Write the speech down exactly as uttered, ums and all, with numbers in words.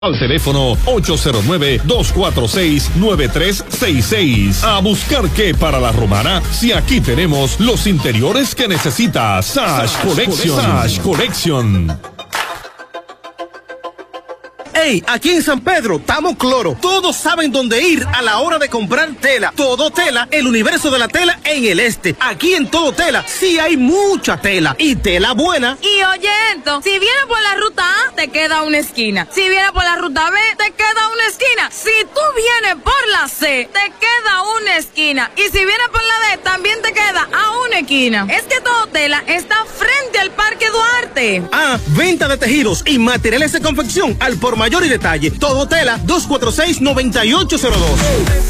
Al teléfono ocho cero nueve, dos cuatro seis, nueve tres seis seis. A buscar qué para la romana, si aquí tenemos los interiores que necesita. Sash Collection. Sash Collection. Hey, aquí en San Pedro, estamos cloro. Todos saben dónde ir a la hora de comprar tela. Todo Tela, el universo de la tela en el este. Aquí en Todo Tela, sí hay mucha tela y tela buena. Y oyento, si vienes por la ruta A, te queda una esquina. Si vienes por la ruta B, te queda una esquina. Si tú vienes por la C, te queda una esquina. Y si vienes por la D, también te queda a una esquina. Es que Todo Tela está frente al Parque Duarte. Ah, venta de tejidos y materiales de confección al por mayor y detalle. Todo Tela, dos cuatro seis, nueve ocho cero dos.